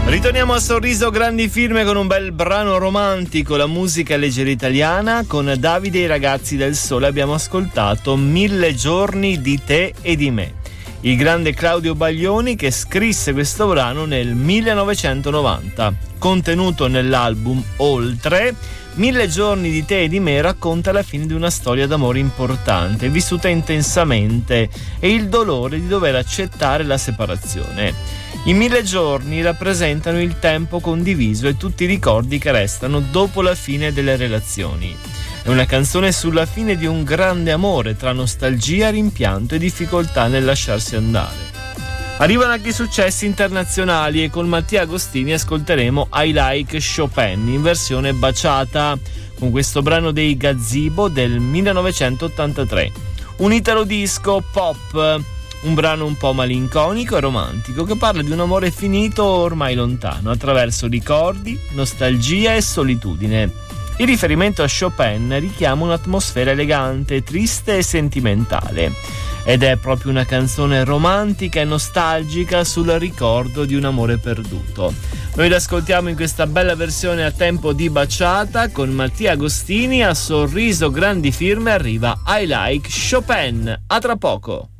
Ritorniamo a Sorriso Grandi Firme con un bel brano romantico, la musica leggera italiana. Con Davide e i ragazzi del Sole abbiamo ascoltato 1000 giorni di te e di me. Il grande Claudio Baglioni che scrisse questo brano nel 1990. Contenuto nell'album Oltre, 1000 giorni di te e di me racconta la fine di una storia d'amore importante, vissuta intensamente, e il dolore di dover accettare la separazione. I 1000 giorni rappresentano il tempo condiviso e tutti i ricordi che restano dopo la fine delle relazioni. È una canzone sulla fine di un grande amore, tra nostalgia, rimpianto e difficoltà nel lasciarsi andare. Arrivano anche i successi internazionali e con Mattia Agostini ascolteremo I Like Chopin in versione baciata, con questo brano dei Gazebo del 1983. Un italo disco pop, un brano un po' malinconico e romantico che parla di un amore finito ormai lontano attraverso ricordi, nostalgia e solitudine. Il riferimento a Chopin richiama un'atmosfera elegante, triste e sentimentale, ed è proprio una canzone romantica e nostalgica sul ricordo di un amore perduto. Noi l'ascoltiamo in questa bella versione a tempo di baciata con Mattia Agostini. A Sorriso Grandi Firme arriva I Like Chopin. A tra poco.